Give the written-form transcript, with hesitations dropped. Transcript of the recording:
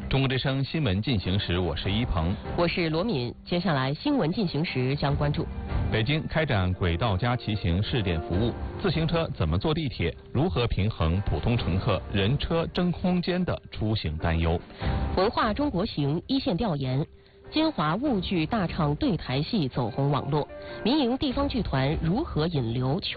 中国之声新闻进行时，我是一鹏， 我是罗敏。接下来新闻进行时将关注： 北京开展轨道加骑行试点服务，自行车怎么坐地铁？如何平衡普通乘客人车争空间的出行担忧？ 文化中国行一线调研。金华沪剧大唱对台戏走红网络，民营地方剧团如何引流求